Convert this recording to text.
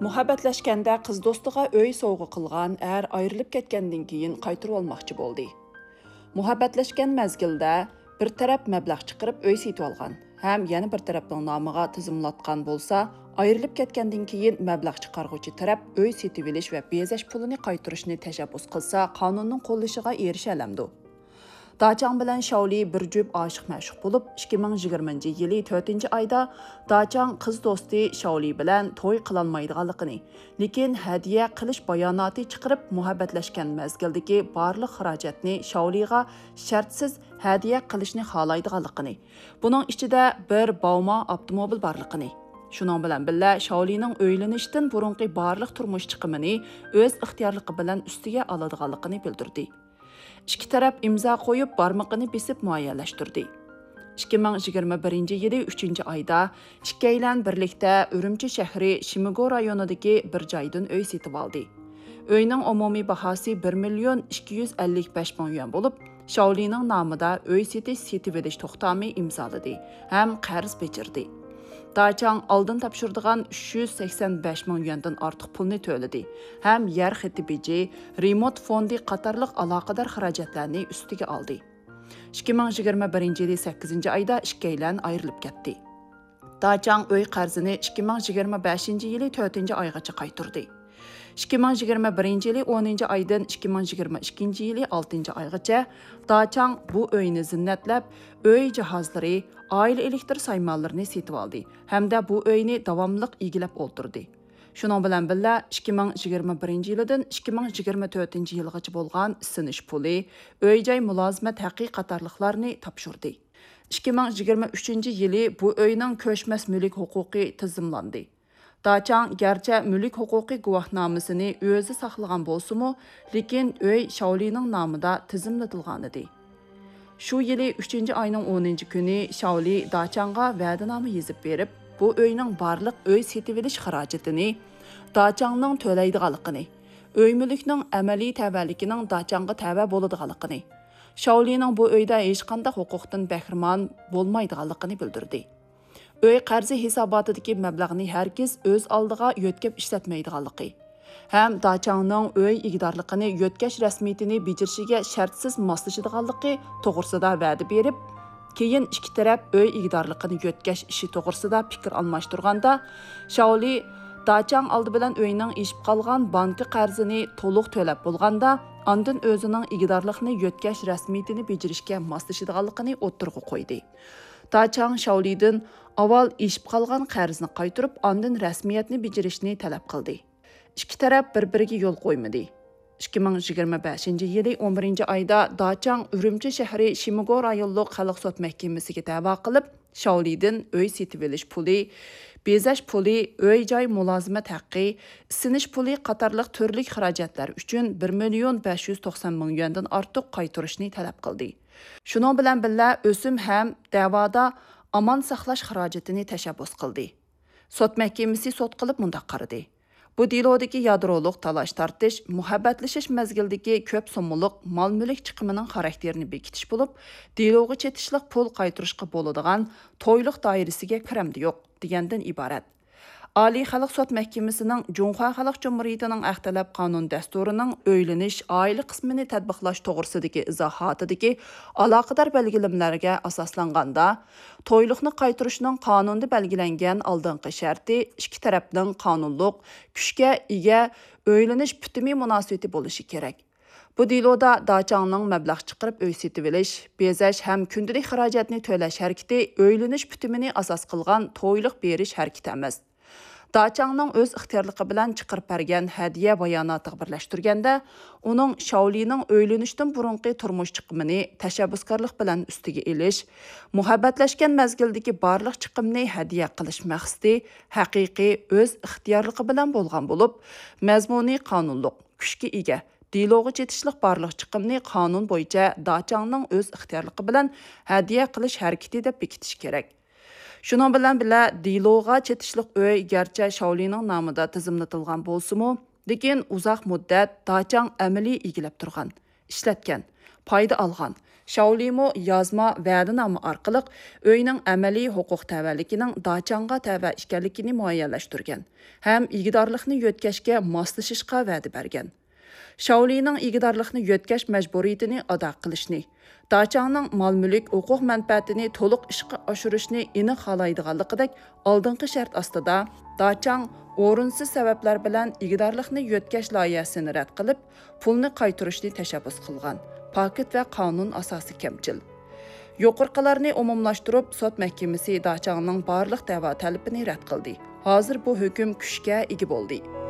Muhabbatlashganda qiz do'stiga uy sovg'a qilgan ayrilib ketgandan keyin qaytarib olmoqchi bo'ldi. Muhabbatlashgan mezgilda bir taraf mablag' chiqarib uy setib olgan, ham yana bir tarafning nomiga tizimlatgan bo'lsa, ayrilib ketgandan keyin mablag' chiqarguvchi taraf uy setib olish va bezash pulini qaytarishni tashabbus qilsa, qonunning qo'llashiga erisha olamdi. Daçang bilan Shaoli bir jup aşık məşuq bo'lib, 2020 yılı 4 ayda Daçang qiz do'sti Shaoli bilan to'y qilolmaydiganligini, lekin hadiya qilish bayonoti chiqarib muhabbatlashgan mezgildagi barliq xarajatni Shaoliga shartsiz hadiya qilishni xohlaydiganligini, buning ichida bir Bauma avtomobil borligini, shuning bilan birga Shaolining uylanishdan burunqi barliq turmush chiqimini o'z ixtiyorligi bilan ustiga oladiganligini bildirdi. İki taraf imza qo'yib, barmoqini besib muayyanlashtirdi. 2021 yılı 3 ayda ikkilan birlikda Urumchi shahri Shimigo rayonidagi bir joydan uy setib oldi. Uyning umumiy bahosi 1.255 milyon bo'lib, Shaolining nomida uy setib edish to'xtami imzoladi ham qarz bechirdi. Daçang oldin topshirdigan 385 milyondan ortiq pulni to'ladi. Ham yer xetibici, remont fondi qatorliq aloqador xarajatlarni ustiga oldi. 2021 yılı 8 ayda ikkilan ayrilib ketdi. Daçang uy qarzini 2025 yılı 4 oygacha qaytardi. 2021 yılı 10 aydan 2022 yılı 6 oygacha Daçang bu uyni zinnetlab, uy jihozlari, aile elektr saymanlarini setib oldi hamda bu uyni davomliq egilab o'ltirdi. Shuning bilan birga 2021 yildan 2024 yilgacha bo'lgan sinish puli, uy-joy mulozimat haqiqiy qatorliqlarni topshirdi. 2023 yili bu uyning ko'chmas mulk huquqi tizimlandi. Daçang garchi mulk huquqi guvohnomasini o'zi saqlagan bo'lsa-mu, lekin uy Shaolining nomida tizimlatilgan edi. Şu yılı 3 ayının 10 günü Shaoli Daçang'a va'dinoma yezib berib, bu uyning barliq uy setib olish xarajatini Daçangning to'laydiganligini, uy mulkning amaliy tavalligining Daçang'a tava bo'ladiganligini, Shaolining bu uyda hech qanday huquqdan bahramon bo'lmaydiganligini bildirdi. Uy qarzi hisobotidagi mablag'ni hargiz o'z oldiga yo'tkab ishlatmaydiganligi, ham Daçangning uy igidorligini yo'tkash rasmiyatini bejirishiga shartsiz moslashadiganligi to'g'risida va'da berib, keyin ikki taraf uy igidorligini yo'tkash ishi to'g'risida fikr almashtirganda, Shaoli Daçang oldi bilan uyning eshib qolgan banka qarzini to'liq to'lab bo'lganda, ondan o'zining igidorlikni yo'tkash rasmiyatini bejirishga moslashadiganligini o'ttirg'i qo'ydi. Daçang Shaolidan avval eshib qolgan qarzni qaytarib, ondan rasmiyatni bejirishni talab qildi. İki taraf bir-biriga yo'l qo'ymadi. 2025 yılı 11 ayda Daçang Urumchi shahri Shimigo rayonluq xalq sud mahkamasiga da'vo qilib, Shaolidan uy setib olish puli, bezash puli, uy-joy mulozimat haqqi, sinish puli qatorliq turli xarajatlar uchun 1.590 milliondan ortiq qaytarishni talab qildi. Shuning bilan birga o'sim ham da'voda aman saqlash xarajatini tashabbus qildi. Sud mahkamasi sud qilib mundaq qaradi. Bu delodagi yadroliq talash tartish, muhabbatlashish mezgildagi ko'p so'mliq mol-mulk chiqimining xarakterini bekitish bo'lib, deloga chetishliq pul qaytarishga bo'ladigan to'yliq doirasiga kiramdi yo'q degandan iborat. Oliy xalq sud mahkamasining Junxo Xalq Jumhuriyatining Axtalab qonun dasturining o'ylanish oila qismini tatbiqlash to'g'risidagi izohotidagi aloqador belgilamlarga asoslanganda, to'yliqni qaytarishning qonunda belgilangan oldingi sharti ikki tarafning qonunliq kuchga ega o'ylanish bitimi munosabati bo'lishi kerak. Bu deloda Daçangning mablag' chiqarib uy setib olish, bezash ham kundalik xarajatni to'lash harakati o'ylanish bitimini asos qilgan to'yliq berish harakati emas. Daçangning o'z ixtiyorligi bilan chiqarib bergan hadiya bayonotiga birlashtirganda, uning Shaolining o'ylanishdan burunqi turmush chiqimini tashabbuskorlik bilan ustiga elish, muhabbatlashgan mezgildagi barliq chiqimni hadiya qilish maqsadi haqiqiy o'z ixtiyorligi bilan bo'lgan bo'lib, mazmuni qonunliq, kuchga ega, deloga chetishliq barliq chiqimni qonun bo'yicha Daçangning o'z ixtiyorligi bilan hadiya qilish harakati deb bekitish kerak. Shuning bilan birga deloga chetishliq uy garchi Shaolining nomida tizimlatilgan bo'lsa-mu, lekin uzoq muddat Daçang amaliy egilib turgan, ishlatgan, foyda olgan, Shaolimo yozma va'dinoma orqali uyning amaliy huquq tavalligining Dachangga tava ekanligini muayyanlashtirgan ham igidorlikni yo'tkashga moslashishga va'da bergan. Shaolining igidorlikni yo'tkash majburiyatini ado qilishni, Dachangning mol-mulk huquq manfaatini to'liq ishga oshirishni aniq xohlaydiganligidek oldingi shart ostida Dachang o'rinsiz sabablar bilan igidorlikni yo'tkash loyihasini rad qilib, pulni qaytarishni tashabbus qilgan. Paket va qonun asosi kamchil. Yuqorqilarni umumlashtirib, sud mahkamasi Dachangning barliq da'vo talabini rad qildi. Hozir bu hukm kuchga ega bo'ldi.